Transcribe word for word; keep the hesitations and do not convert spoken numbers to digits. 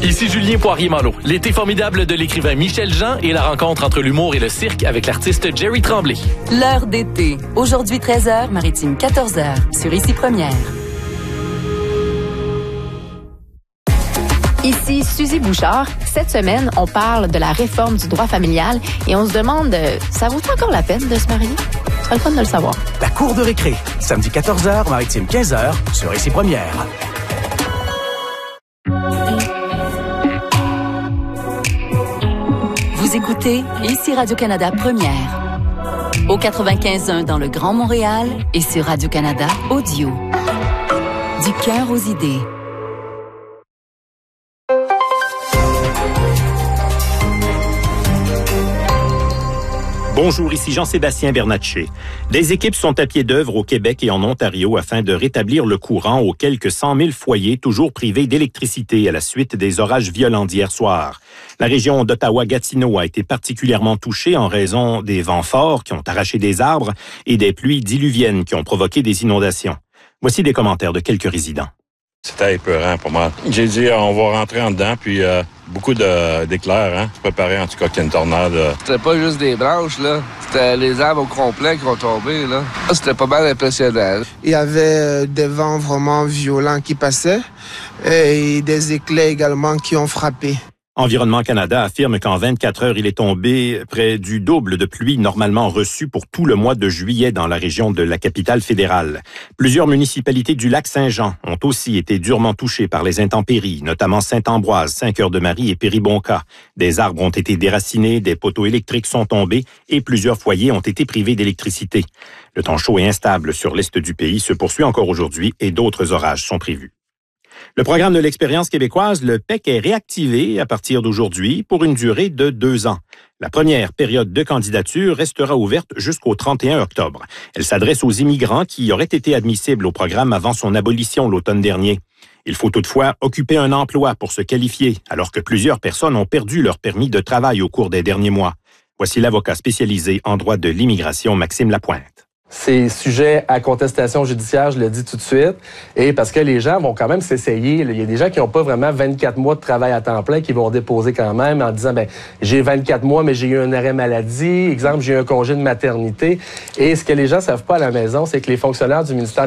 Ici Julien Poirier-Malo. L'été formidable de l'écrivain Michel Jean et la rencontre entre l'humour et le cirque avec l'artiste Jerry Tremblay. L'heure d'été. Aujourd'hui treize heures, Maritime quatorze heures, sur Ici Première. Ici Suzy Bouchard. Cette semaine, on parle de la réforme du droit familial et on se demande, euh, ça vaut encore la peine de se marier? Ce serait le fun de le savoir. La cour de récré, samedi quatorze heures, Maritime quinze heures, sur Ici Première. Vous écoutez Ici Radio-Canada Première. Au quatre-vingt-quinze point un dans le Grand Montréal et sur Radio-Canada Audio. Du cœur aux idées. Bonjour, ici Jean-Sébastien Bernatchez. Des équipes sont à pied d'œuvre au Québec et en Ontario afin de rétablir le courant aux quelques cent mille foyers toujours privés d'électricité à la suite des orages violents d'hier soir. La région d'Ottawa-Gatineau a été particulièrement touchée en raison des vents forts qui ont arraché des arbres et des pluies diluviennes qui ont provoqué des inondations. Voici des commentaires de quelques résidents. C'était épeurant pour moi. J'ai dit, on va rentrer en dedans, puis euh, beaucoup de, d'éclairs, hein. C'est préparé en tout cas qu'il y a une tornade. C'était pas juste des branches, là. C'était les arbres au complet qui ont tombé, là. C'était pas mal impressionnant. Il y avait des vents vraiment violents qui passaient et des éclairs également qui ont frappé. Environnement Canada affirme qu'en vingt-quatre heures, il est tombé près du double de pluie normalement reçue pour tout le mois de juillet dans la région de la capitale fédérale. Plusieurs municipalités du Lac-Saint-Jean ont aussi été durement touchées par les intempéries, notamment Saint-Ambroise, Saint-Cœur-de-Marie et Péribonka. Des arbres ont été déracinés, des poteaux électriques sont tombés et plusieurs foyers ont été privés d'électricité. Le temps chaud et instable sur l'est du pays se poursuit encore aujourd'hui et d'autres orages sont prévus. Le programme de l'expérience québécoise, le P E C, est réactivé à partir d'aujourd'hui pour une durée de deux ans. La première période de candidature restera ouverte jusqu'au trente et un octobre. Elle s'adresse aux immigrants qui auraient été admissibles au programme avant son abolition l'automne dernier. Il faut toutefois occuper un emploi pour se qualifier, alors que plusieurs personnes ont perdu leur permis de travail au cours des derniers mois. Voici l'avocat spécialisé en droit de l'immigration, Maxime Lapointe. C'est sujet à contestation judiciaire, je le dis tout de suite, et parce que les gens vont quand même s'essayer. Il y a des gens qui n'ont pas vraiment vingt-quatre mois de travail à temps plein qui vont déposer quand même en disant, ben j'ai vingt-quatre mois, mais j'ai eu un arrêt maladie, exemple, j'ai eu un congé de maternité. Et ce que les gens ne savent pas à la maison, c'est que les fonctionnaires du ministère